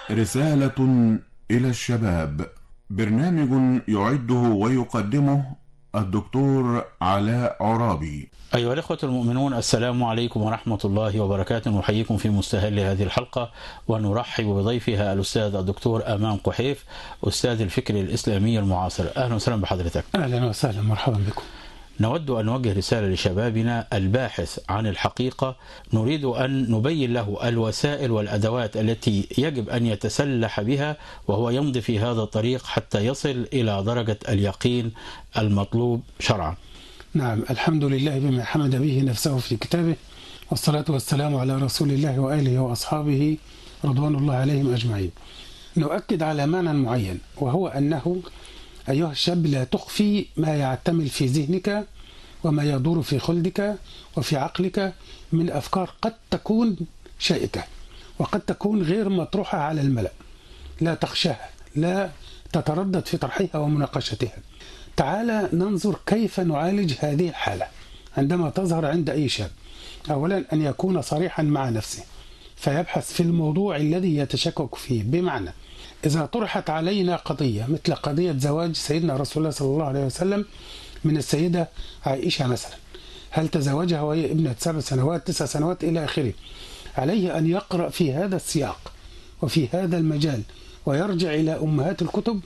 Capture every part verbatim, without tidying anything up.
رسالة إلى الشباب، برنامج يعده ويقدمه الدكتور علاء عرابي. أيها الإخوة المؤمنون، السلام عليكم ورحمة الله وبركاته. نحييكم في مستهل هذه الحلقة ونرحب بضيفها الأستاذ الدكتور أمان قحيف، أستاذ الفكر الإسلامي المعاصر. أهلا وسهلا بحضرتك. أهلا وسهلا، مرحبا بكم. نود أن نوجه رسالة لشبابنا الباحث عن الحقيقة، نريد أن نبين له الوسائل والأدوات التي يجب أن يتسلح بها وهو يمضي في هذا الطريق حتى يصل إلى درجة اليقين المطلوب شرعا. نعم، الحمد لله بما حمد به نفسه في كتابه، والصلاة والسلام على رسول الله وآله وأصحابه رضوان الله عليهم أجمعين. نؤكد على معنى معين، وهو أنه أيها الشاب لا تخفي ما يعتمل في ذهنك وما يدور في خلدك وفي عقلك من أفكار قد تكون شائكة وقد تكون غير مطروحة على الملأ. لا تخشاها، لا تتردد في طرحها ومناقشتها. تعال ننظر كيف نعالج هذه الحالة عندما تظهر عند أي شاب. أولا، أن يكون صريحا مع نفسه فيبحث في الموضوع الذي يتشكك فيه. بمعنى، إذا طرحت علينا قضية مثل قضية زواج سيدنا رسول الله صلى الله عليه وسلم من السيدة عائشة مثلا، هل تزوجها وهي ابنة سبع سنوات تسع سنوات إلى آخره، عليه أن يقرأ في هذا السياق وفي هذا المجال ويرجع إلى أمهات الكتب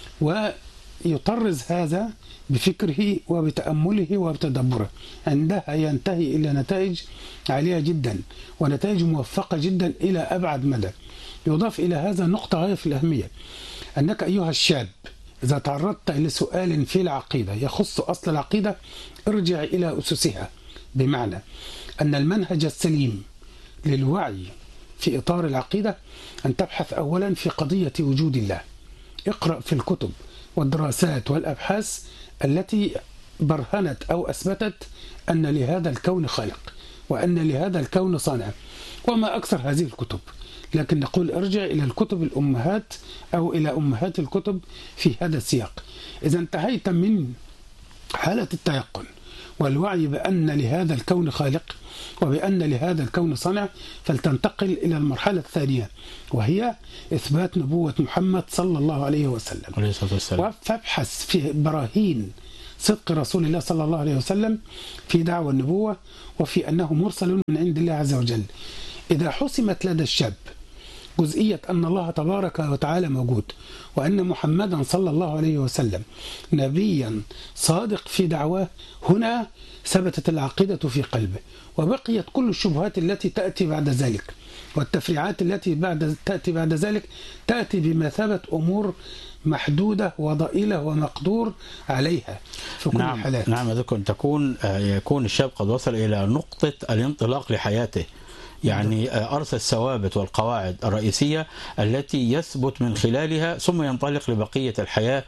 ويطرز هذا بفكره وبتأمله وبتدبره. عندها ينتهي إلى نتائج عالية جدا ونتائج موفقة جدا إلى أبعد مدى. يضاف إلى هذا نقطة غاية في الأهمية، أنك أيها الشاب إذا تعرضت لسؤال في العقيدة يخص أصل العقيدة، ارجع إلى أسسها. بمعنى أن المنهج السليم للوعي في إطار العقيدة أن تبحث أولا في قضية وجود الله. اقرأ في الكتب والدراسات والأبحاث التي برهنت أو أثبتت أن لهذا الكون خالق وأن لهذا الكون صانع، وما أكثر هذه الكتب. لكن نقول ارجع إلى الكتب الأمهات أو إلى أمهات الكتب في هذا السياق. إذا انتهيت من حالة التيقن والوعي بأن لهذا الكون خالق وبأن لهذا الكون صنع، فلتنتقل إلى المرحلة الثانية، وهي إثبات نبوة محمد صلى الله عليه وسلم. فابحث في براهين صدق رسول الله صلى الله عليه وسلم في دعوى النبوة وفي أنه مرسل من عند الله عز وجل. إذا حسمت لدى الشاب جزئية أن الله تبارك وتعالى موجود وأن محمدا صلى الله عليه وسلم نبيا صادق في دعواه، هنا ثبتت العقيدة في قلبه، وبقيت كل الشبهات التي تأتي بعد ذلك والتفريعات التي بعد تأتي بعد ذلك تأتي بمثابة أمور محدودة وضئيلة ومقدور عليها في كل نعم الحالات. نعم ذكر تكون يكون الشاب قد وصل إلى نقطة الانطلاق لحياته، يعني أرسى الثوابت والقواعد الرئيسية التي يثبت من خلالها ثم ينطلق لبقية الحياة،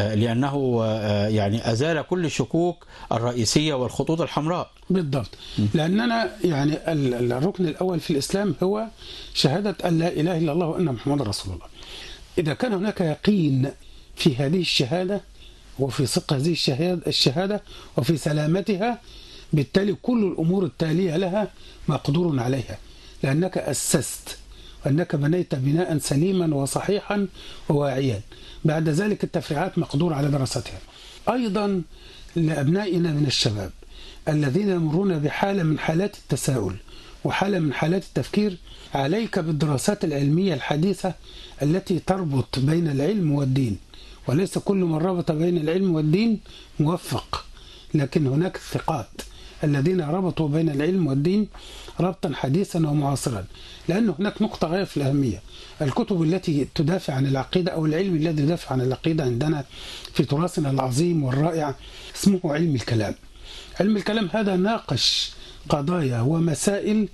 لأنه يعني أزال كل الشكوك الرئيسية والخطوط الحمراء. بالضبط، لأننا يعني الركن الأول في الإسلام هو شهادة أن لا إله إلا الله وأن محمد رسول الله. إذا كان هناك يقين في هذه الشهادة وفي صدق هذه الشهادة وفي سلامتها، بالتالي كل الأمور التالية لها مقدور عليها، لأنك أسست وأنك بنيت بناء سليما وصحيحا وواعيا. بعد ذلك التفريعات مقدور على دراستها. أيضا لأبنائنا من الشباب الذين يمرون بحالة من حالات التساؤل وحالة من حالات التفكير، عليك بالدراسات العلمية الحديثة التي تربط بين العلم والدين. وليس كل من ربط بين العلم والدين موفق، لكن هناك الثقات الذين ربطوا بين العلم والدين ربطا حديثا ومعاصرا. لأن هناك نقطة غاية في الأهمية، الكتب التي تدافع عن العقيدة أو العلم الذي يدافع عن العقيدة عندنا في تراثنا العظيم والرائع اسمه علم الكلام. علم الكلام هذا ناقش قضايا ومسائل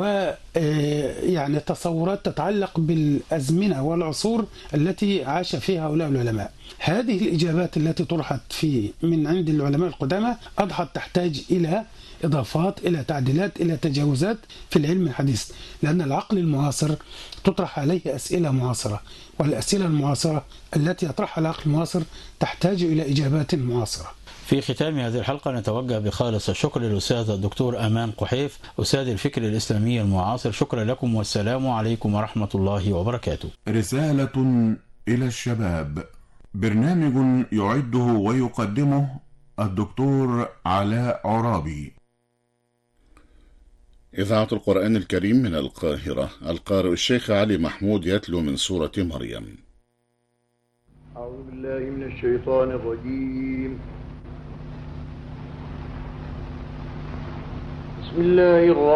ويعني تصورات تتعلق بالأزمنة والعصور التي عاش فيها هؤلاء العلماء. هذه الإجابات التي طرحت في من عند العلماء القدامى أضحت تحتاج إلى إضافات، إلى تعديلات، إلى تجاوزات في العلم الحديث، لأن العقل المعاصر تطرح عليه أسئلة معاصرة، والأسئلة المعاصرة التي يطرحها العقل المعاصر تحتاج إلى إجابات معاصرة. في ختام هذه الحلقة نتوجه بخالص الشكر للأستاذ الدكتور أمان قحيف، أستاذ الفكر الإسلامي الإسلامي المعاصر. شكرا لكم والسلام عليكم ورحمة الله وبركاته. رسالة إلى الشباب، برنامج يعده ويقدمه الدكتور علاء عرابي. إذاعة القرآن الكريم من القاهرة، القارئ الشيخ علي محمود يتلو من سورة مريم. أعوذ بالله من الشيطان الرجيم. بسم الله الرحمن